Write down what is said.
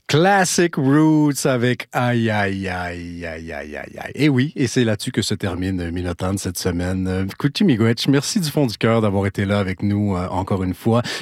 Classic Roots avec aïe, aïe, aïe, aïe, aïe, aïe, aïe. Et oui, et c'est là-dessus que se termine Minotaure cette semaine. Écoute, Miigwech, merci du fond du cœur d'avoir été là avec nous encore une fois.